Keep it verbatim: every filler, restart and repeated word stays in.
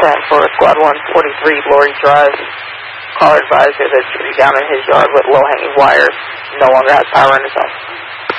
ten for Squad one forty-three, Lori Drive. Caller advised that tree down in his yard with low-hanging wires no longer has power in his house.